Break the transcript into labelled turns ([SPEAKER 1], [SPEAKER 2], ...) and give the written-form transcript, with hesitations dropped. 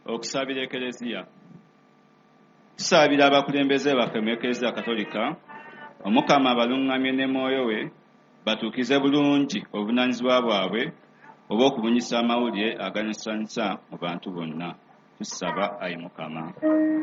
[SPEAKER 1] Okusabira Ekereziya. Tusaabira abakulembeze baffe mu Ekereziya Katolika, Omukama abalungamye ne Mwoyo we batuukize bulungi obuvunaanyizibwa bwabwe obw'okubunyisa amawulire aganisanyusa mu bantu bonna. Tusaba Ayi Mukama.